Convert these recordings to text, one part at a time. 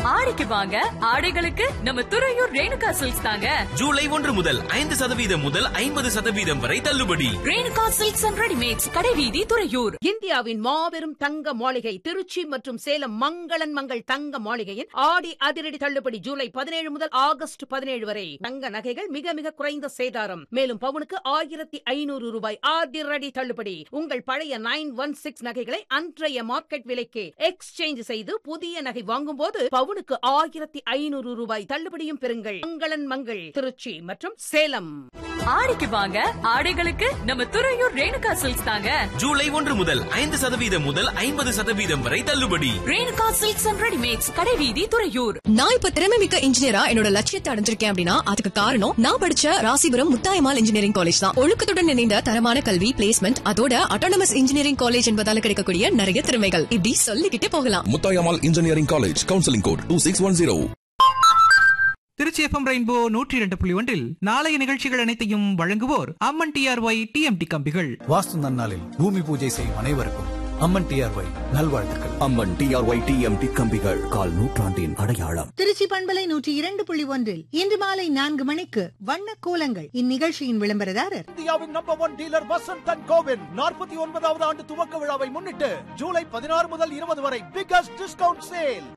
ஆடிக்கு வாங்க, ஆடைகளுக்கு நம்ம துறையூர் ரேணுகா சில்க்ஸ் தாங்க. ஜூலை 1 முதல் 5% முதல் 50% வரை தள்ளுபடி. ரேணுகா சில்க்ஸ் அண்ட் ரெடிமேட்ஸ், கடைவீதி, துறையூர். இந்தியாவின் மாபெரும் தங்க மாளிகை திருச்சி மற்றும் சேலம் மங்களன் மங்கள் தங்க மாளிகையின் ஆடி அதிரடி தள்ளுபடி ஜூலை 17 முதல் ஆகஸ்ட் 17 வரை. தங்க நகைகள் மிக மிக குறைந்த சேதாரம். மேலும் பவுனுக்கு 1500 ரூபாய் அதிரடி தள்ளுபடி. உங்கள் பழைய 916 நகைகளை அன்றைய மார்க்கெட் விலைக்கு எக்ஸ்சேஞ்ச் செய்து புதிய நகை வாங்கும் போது பவுனுக்கு 1500 ரூபாய் தள்ளுபடியும் பெறுங்கள். மங்களன் மங்கள் திருச்சி மற்றும் சேலம். ஆடிக்கு வாங்க, ஆடைகளுக்கு நம்ம துறையூர் ரேணுகா சில்க்ஸ் தாங்க. ஜூலை 1 முதல் 5% முதல் 50% வரை தள்ளுபடி. ரேணுகா சில்க்ஸ் அண்ட் ரெடிமேட்ஸ், கடைவீதி, துறையூர். நான் இப்ப திறமை மிக்க இன்ஜினியரா என்னோட லட்சியத்தை அடைஞ்சிருக்கேன் அப்படின்னா அதுக்கு காரணம் நான் படிச்ச ராசிபுரம் முத்தாயம்மாள் இன்ஜினியரிங் காலேஜ் தான். ஒழுக்கத்துடன் இணைந்த தரமான கல்வி, பிளேஸ்மெண்ட், அதோட அட்டானமஸ் இன்ஜினியரிங் காலேஜ் என்பதால கிடைக்கக்கூடிய நிறைய திறமைகள் இப்படி சொல்லிக்கிட்டே போகலாம். Muthayammal engineering college, counselling code 2610. Trichy FM rainbow 102.1 நாளைய நிகழ்ச்சிகள் அனைத்தையும் வழங்குவோர் அம்மன் டிஆர்ஒய் டிஎம்டி கம்பிகள். வாஸ்து நன்னாளில் பூமி பூஜை செய்யும் அனைவருக்கும் அம்மன் டிஆர்ஒய் நல்வாழ்த்துக்கள். அம்மன் டிஆர்ஒய் டிஎம்டி கம்பிகள், கால் நூற்றாண்டின் அடையாளம். திருச்சி பண்பலை 102.1 இன்று மாலை 4 மணிக்கு வண்ண கோலங்கள். இந்நிகழ்ச்சியின் விளம்பரதாரர் இந்தியாவின் நம்பர் 1 டீலர் வசந்த் & கோவின் 49வது ஆண்டு துவக்க விழாவை முன்னிட்டு ஜூலை 16 முதல் 20 வரை பிகஸ்ட் டிஸ்கவுண்ட் சேல்.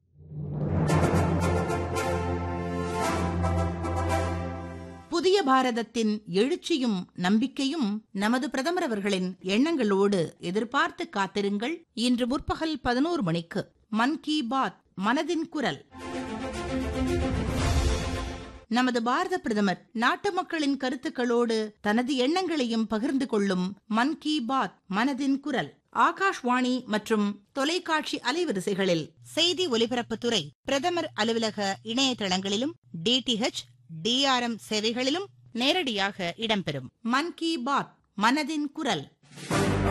புதிய பாரதத்தின் எழுச்சியும் நம்பிக்கையும் நமது பிரதமர் அவர்களின் எண்ணங்களோடு எதிர்பார்த்து காத்திருங்கள். இன்று முற்பகல் 11 மணிக்கு மன் கி பாத், மனதின் குரல். நமது பாரத பிரதமர் நாட்டு மக்களின் கருத்துக்களோடு தனது எண்ணங்களையும் பகிர்ந்து கொள்ளும் மன் கி பாத், மனதின் குரல். ஆகாஷ்வாணி மற்றும் தொலைக்காட்சி அலைவரிசைகளில் செய்தி ஒலிபரப்புத்துறை, பிரதமர் அலுவலக இணையதளங்களிலும் டிடிஹெச், டிஆர்எம் சேவைகளிலும் நேரடியாக இடம்பெறும். மன் கி பாத், மனதின் குரல்.